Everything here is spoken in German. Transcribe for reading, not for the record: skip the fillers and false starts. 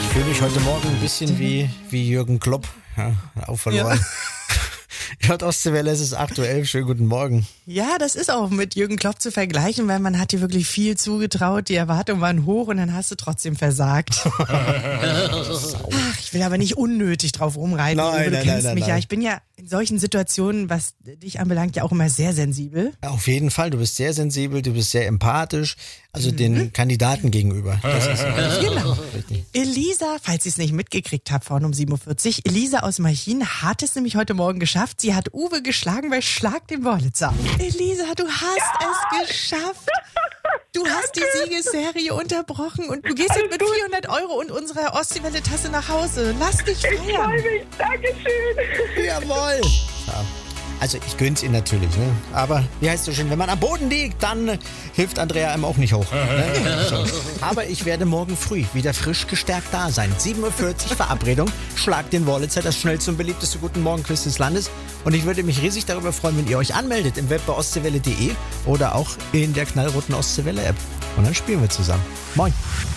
Ich fühle mich heute Morgen ein bisschen wie Jürgen Klopp. Ja, auch verloren. Ja. Ostseewelle, es ist aktuell. Schönen guten Morgen. Ja, das ist auch mit Jürgen Klopp zu vergleichen, weil man hat dir wirklich viel zugetraut. Die Erwartungen waren hoch und dann hast du trotzdem versagt. Ach, ich will aber nicht unnötig drauf rumreiten. Nein, du kennst mich nein. ja. Ich bin ja in solchen Situationen, was dich anbelangt, ja auch immer sehr sensibel. Auf jeden Fall, du bist sehr sensibel, du bist sehr empathisch, also den Kandidaten gegenüber. Das ist Genau. Elisa, falls ihr es nicht mitgekriegt habt, vorhin um 7.40 Uhr, Elisa aus Malchin hat es nämlich heute Morgen geschafft. Sie hat Uwe geschlagen bei Schlag den Wollitzer. Elisa, du hast es geschafft. Du hast die Siegesserie unterbrochen und du gehst jetzt mit 400 € und unserer Ostseewelle-Tasse nach Hause. Lass dich feiern. Ich freue mich. Dankeschön. Jawohl. Ja. Also ich gönn's Ihnen natürlich, ne? Aber wie heißt es so schön, wenn man am Boden liegt, dann hilft Andrea einem auch nicht hoch. Ne? So. Aber ich werde morgen früh wieder frisch gestärkt da sein. 7.40 Uhr Verabredung. Schlag den Wollitzer, das schnellste und beliebteste Guten Morgen-Quiz des Landes. Und ich würde mich riesig darüber freuen, wenn ihr euch anmeldet im Web bei ostseewelle.de oder auch in der knallroten Ostseewelle-App. Und dann spielen wir zusammen. Moin.